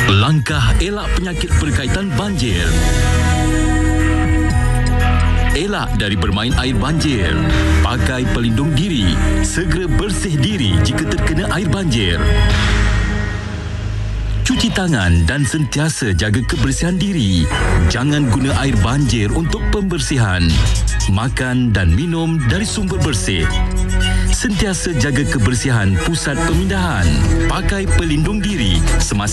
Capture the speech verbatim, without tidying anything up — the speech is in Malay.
Langkah elak penyakit berkaitan banjir. Elak dari bermain air banjir. Pakai pelindung diri. Segera bersih diri jika terkena air banjir. Cuci tangan dan sentiasa jaga kebersihan diri. Jangan guna air banjir untuk pembersihan. Makan dan minum dari sumber bersih. Sentiasa jaga kebersihan pusat pemindahan. Pakai pelindung diri semasa